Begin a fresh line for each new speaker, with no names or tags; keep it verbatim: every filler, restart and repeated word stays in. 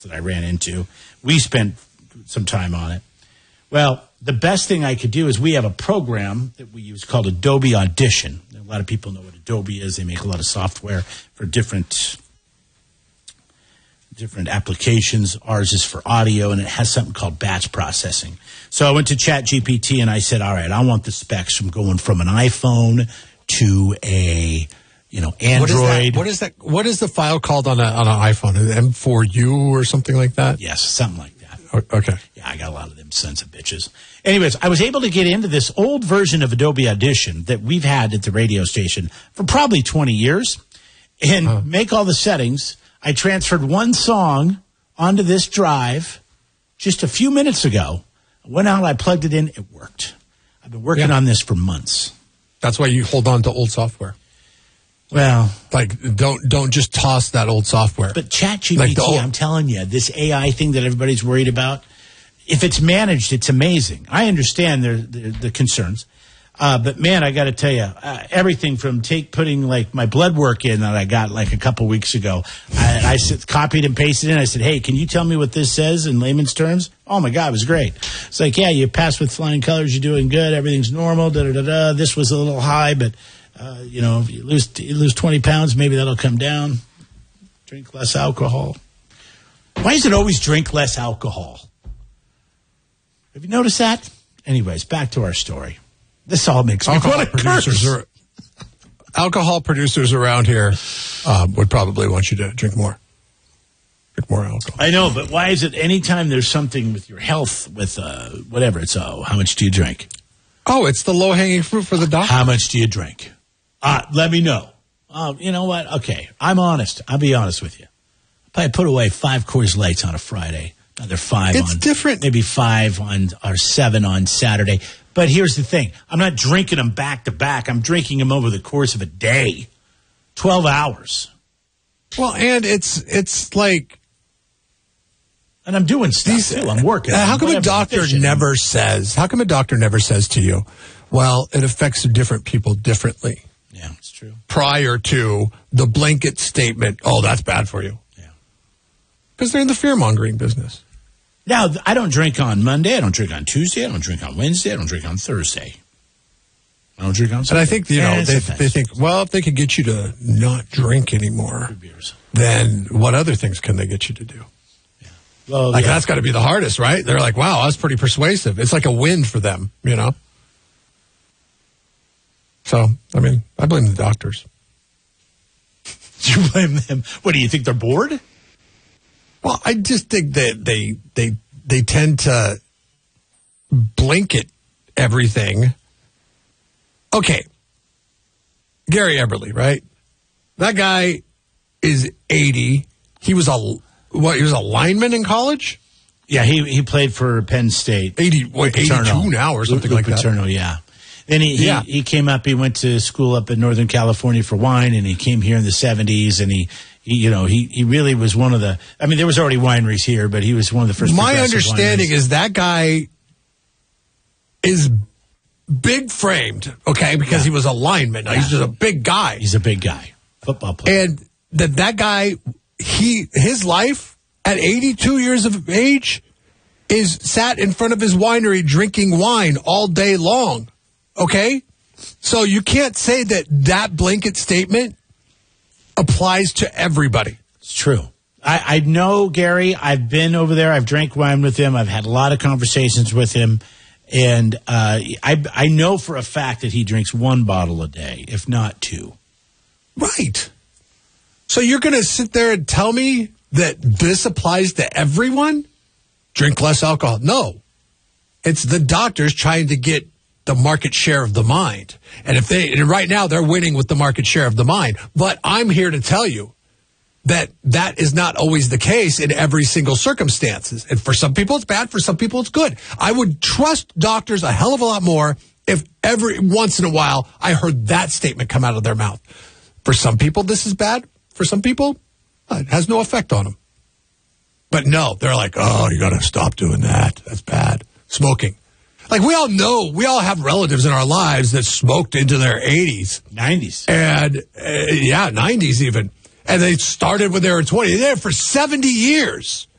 that I ran into. We spent some time on it. Well, the best thing I could do is we have a program that we use called Adobe Audition. A lot of people know what Adobe is. They make a lot of software for different different applications. Ours is for audio, and it has something called batch processing. So I went to ChatGPT, and I said, all right, I want the specs from going from an iPhone to a, you know, Android.
What is that? What is that? What is the file called on a, on an iPhone? Is it M four U or something like that?
Yes, something like that.
Okay.
Yeah, I got a lot of them sons of bitches. Anyways, I was able to get into this old version of Adobe Audition that we've had at the radio station for probably twenty years and huh. make all the settings. I transferred one song onto this drive just a few minutes ago. I went out, I plugged it in, it worked. I've been working yeah. on this for months.
That's why you hold on to old software.
Well,
like don't don't just toss that old software.
But ChatGPT, like old- I'm telling you, this A I thing that everybody's worried about, if it's managed, it's amazing. I understand the the, the concerns, uh, but man, I got to tell you, uh, everything from take putting like my blood work in that I got like a couple weeks ago, I, I said, copied and pasted in. I said, hey, can you tell me what this says in layman's terms? Oh my God, it was great. It's like, yeah, you passed with flying colors, you're doing good, everything's normal. Da da da da. This was a little high, but. Uh, you know, if you lose, you lose twenty pounds, maybe that'll come down. Drink less alcohol. Why is it always drink less alcohol? Have you noticed that? Anyways, back to our story. This all makes me
alcohol
want to
producers
curse.
Are, alcohol producers around here uh, would probably want you to drink more. Drink more alcohol.
I know, but why is it anytime there's something with your health, with uh, whatever, it's, oh, how much do you drink?
Oh, it's the low-hanging fruit for the doctor.
How much do you drink? Uh, let me know. Uh, you know what? Okay, I'm honest. I'll be honest with you. I put away five Coors Lights on a Friday, another five
it's
on
different.
Maybe five on or seven on Saturday. But here's the thing: I'm not drinking them back to back. I'm drinking them over the course of a day, twelve hours.
Well, and it's it's like,
and I'm doing stuff these, too. I'm working.
Uh, how
I'm
come a doctor never says? How come a doctor never says to you, "Well, it affects different people differently."
Yeah, it's true.
Prior to the blanket statement, oh, that's bad for you.
Yeah.
Because they're in the fear-mongering business.
Now, I don't drink on Monday. I don't drink on Tuesday. I don't drink on Wednesday. I don't drink on Thursday. I don't drink on Sunday.
And I think, you know, they, they think, well, if they could get you to not drink anymore, then what other things can they get you to do?
Yeah. Well,
like,
yeah.
that's got to be the hardest, right? They're like, wow, that's pretty persuasive. It's like a win for them, you know? So, I mean, I blame the doctors.
You blame them? What, do you think they're bored?
Well, I just think that they they they tend to blanket everything. Okay. Gary Eberle, right? That guy is eighty. He was a what? He was a lineman in college?
Yeah, he he played for Penn State.
eighty, what, eighty-two now or something like that.
Paterno, yeah. Then he, he,
yeah.
he came up, he went to school up in Northern California for wine, and he came here in the seventies, and he, he you know, he, he really was one of the, I mean, there was already wineries here, but he was one of the first.
My understanding
wineries.
is that guy is big framed, okay, because yeah. he was a lineman. Now, yeah. He's just a big guy.
He's a big guy. Football player.
And that that guy, he his life at eighty-two years of age is sat in front of his winery drinking wine all day long. Okay? So you can't say that that blanket statement applies to everybody.
It's true. I, I know Gary. I've been over there. I've drank wine with him. I've had a lot of conversations with him. And uh, I, I know for a fact that he drinks one bottle a day, if not two.
Right. So you're going to sit there and tell me that this applies to everyone? Drink less alcohol. No. It's the doctors trying to get the market share of the mind. And if they, and right now they're winning with the market share of the mind. But I'm here to tell you that that is not always the case in every single circumstances. And for some people it's bad, for some people it's good. I would trust doctors a hell of a lot more if every once in a while I heard that statement come out of their mouth. For some people this is bad. For some people it has no effect on them. But no, they're like, oh, you got to stop doing that. That's bad. Smoking. Like, we all know, we all have relatives in our lives that smoked into their eighties.
nineties.
And, uh, yeah, nineties even. And they started when they were twenty. They did it for seventy years.